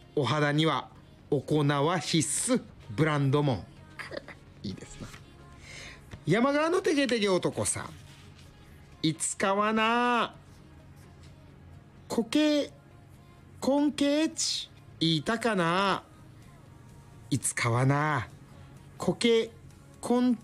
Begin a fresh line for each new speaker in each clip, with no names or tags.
お肌にはお粉は必須ブランドもんいいですな。山川のてげてげ男さん、いつかはなこけこんけいち言いたかな、いつかはなこけこん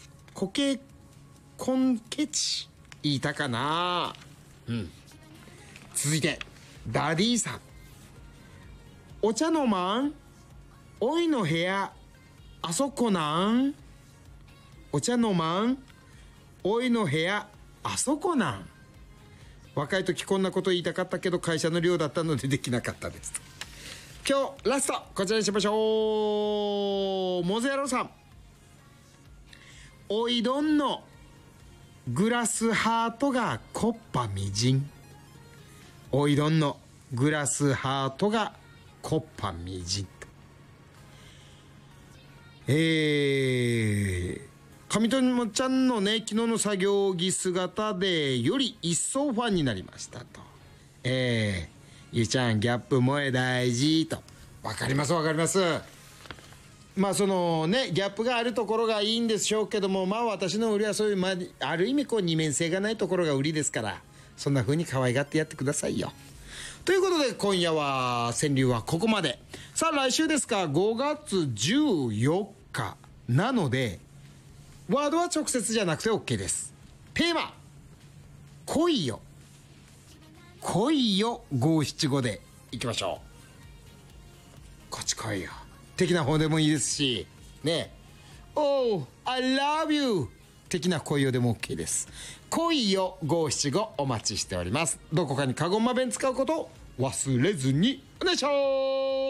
けち言いたかな。続いてダディさん、お茶のまんおいの部屋あそこなん、お茶のまんおいの部屋あそこなん。若い時こんなこと言いたかったけど会社の寮だったのでできなかったです。今日ラストこちらにしましょう。モゼヤロさん、おいどんのグラスハートがコッパみじん、おいどんのグラスハートがコッパみじん。上友ちゃんのね昨日の作業着姿でより一層ファンになりましたと。ゆうちゃんギャップ萌え大事と。わかりますわかります。まあそのねギャップがあるところがいいんでしょうけども、まあ私の売りはそういう、ある意味こう二面性がないところが売りですから、そんな風に可愛がってやってくださいよ。ということで今夜は川柳はここまで。さあ来週ですか、5月14日なのでワードは直接じゃなくて OK です。テーマ恋よ恋よ五七五でいきましょう。こっち来いよ的な方でもいいですしね、Oh I love you 的な恋よでも OK です。恋よ五七五お待ちしております。どこかにカゴンマ弁使うことを忘れずにお願いします。